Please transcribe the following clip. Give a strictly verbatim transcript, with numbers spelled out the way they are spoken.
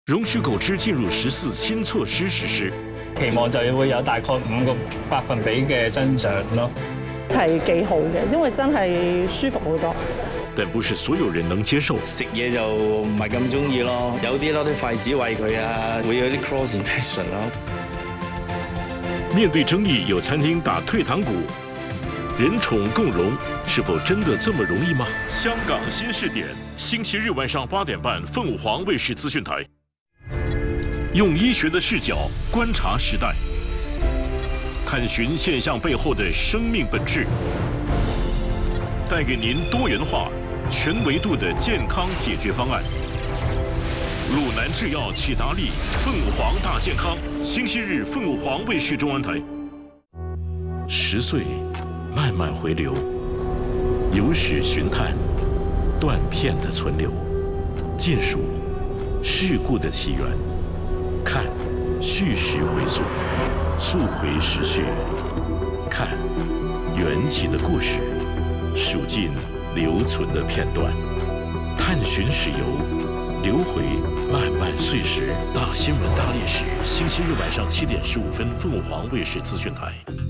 容許狗隻進入十四新措施實施， 期望就會有大概五個百分比嘅增長咯。 係幾好嘅，因為真係舒服好多。 但不是所有人能接受。 食嘢就唔係咁中意咯，有啲攞啲筷子餵佢啊，會有啲 cross infection 咯。 面對爭議，有餐廳打退堂鼓。人寵共融，是否真的這麼容易嗎？香港新視點，星期日晚上八點半，鳳凰衛視資訊台。用醫學的視角觀察時代，探尋現象背後的生命本質，帶給您多元化、全維度的健康解決方案。魯南製藥啟達利，鳳凰大健康，星期日鳳凰衛視中文台。十歲。慢慢回流，有史尋探，斷片的存留，見數事故的起源，看敘事回溯，溯回時序，看緣起的故事，數盡留存的片段，探尋史遊，留回漫漫歲時。大新聞大歷史，星期日晚上七點十五分，鳳凰衛視資訊台。